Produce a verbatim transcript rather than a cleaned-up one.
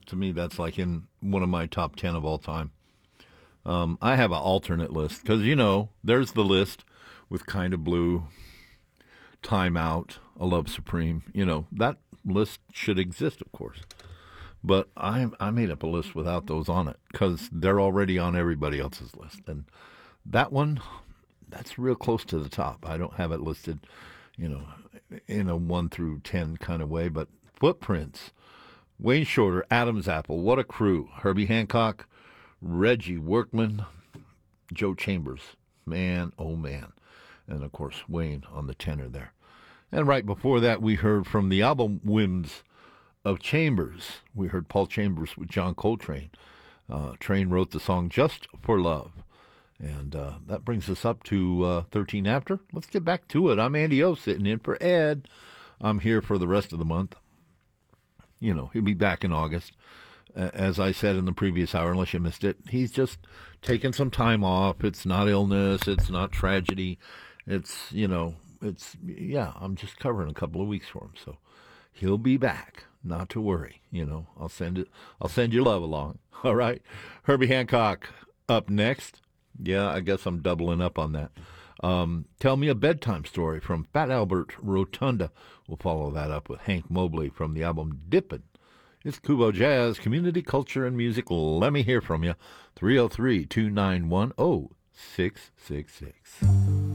To me, that's like in one of my top ten of all time. Um, I have an alternate list because, you know, there's the list with Kind of Blue, Time Out, A Love Supreme. You know, that list should exist, of course. But I I made up a list without those on it because they're already on everybody else's list. And that one, that's real close to the top. I don't have it listed, you know, in a one through ten kind of way. But Footprints, Wayne Shorter, Adam's Apple, What a Crew, Herbie Hancock, Reggie Workman, Joe Chambers. Man, oh man. And, of course, Wayne on the tenor there. And right before that, we heard from the album Whims of Chambers. We heard Paul Chambers with John Coltrane. Uh, Train wrote the song Just for Love. And uh, that brings us up to uh, thirteen after. Let's get back to it. I'm Andy O, sitting in for Ed. I'm here for the rest of the month. You know, he'll be back in August. As I said in the previous hour, unless you missed it, he's just taking some time off. It's not illness. It's not tragedy. It's, you know, it's, yeah, I'm just covering a couple of weeks for him. So he'll be back. Not to worry. You know, I'll send it. I'll send your love along. All right. Herbie Hancock up next. Yeah, I guess I'm doubling up on that. Um, Tell Me a Bedtime Story from Fat Albert Rotunda. We'll follow that up with Hank Mobley from the album Dippin'. It's Kubo Jazz, community, culture, and music. Let me hear from you. three oh three, two nine one, oh six six six.